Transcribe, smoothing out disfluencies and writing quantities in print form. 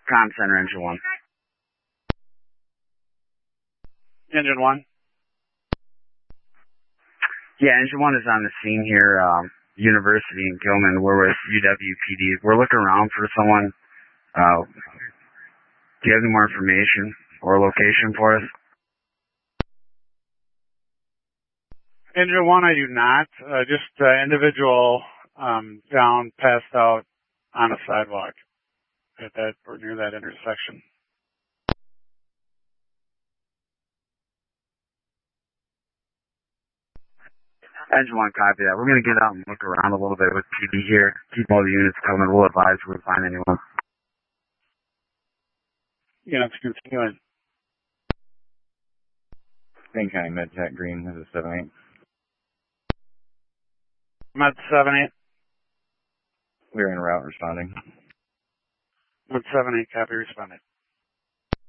Comm Center, Engine 1. Engine 1? Yeah, Engine 1 is on the scene here, University in Gilman. We're with UWPD. We're looking around for someone. Do you have any more information or location for us? Engine 1, I do not. Just individual down, passed out on a sidewalk at that or near that intersection. Engine 1, copy that. We're going to get out and look around a little bit with PD here. Keep all the units coming. We'll advise if we find anyone. Units continuing. Dane County MedTech Green, this is 7-8. Med 7-8. We're en route responding. Med 7-8, copy, responding.